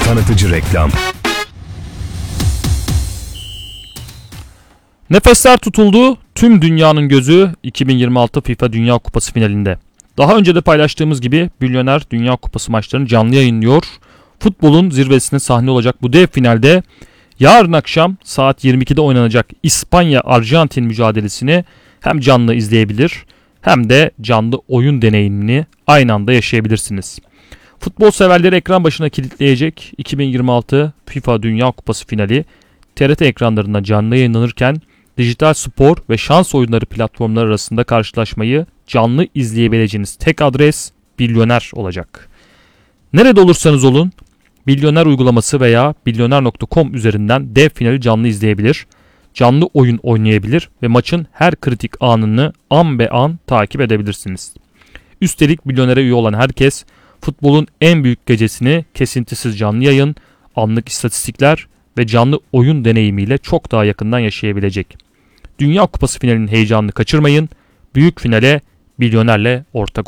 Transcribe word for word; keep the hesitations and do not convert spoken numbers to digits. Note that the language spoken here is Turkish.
Tanıtıcı reklam. Nefesler tutuldu, tüm dünyanın gözü iki bin yirmi altı FIFA Dünya Kupası finalinde. Daha önce de paylaştığımız gibi Milyoner Dünya Kupası maçlarını canlı yayınlıyor. Futbolun zirvesine sahne olacak bu dev finalde yarın akşam saat yirmi ikide oynanacak İspanya-Arjantin mücadelesini hem canlı izleyebilir hem de canlı oyun deneyimini aynı anda yaşayabilirsiniz. Futbol severleri ekran başına kilitleyecek iki bin yirmi altı FIFA Dünya Kupası finali T R T ekranlarında canlı yayınlanırken dijital spor ve şans oyunları platformları arasında karşılaşmayı canlı izleyebileceğiniz tek adres Milyoner olacak. Nerede olursanız olun Milyoner uygulaması veya milyoner nokta com üzerinden dev finali canlı izleyebilir, canlı oyun oynayabilir ve maçın her kritik anını an be an takip edebilirsiniz. Üstelik Milyoner'e üye olan herkes futbolun en büyük gecesini kesintisiz canlı yayın, anlık istatistikler ve canlı oyun deneyimiyle çok daha yakından yaşayabilecek. Dünya Kupası finalinin heyecanını kaçırmayın. Büyük finale Milyoner'le ortak